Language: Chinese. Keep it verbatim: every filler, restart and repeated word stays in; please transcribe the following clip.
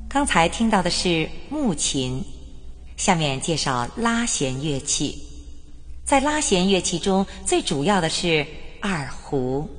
刚才听到的是木琴，下面介绍拉弦乐器。在拉弦乐器中，最主要的是二胡。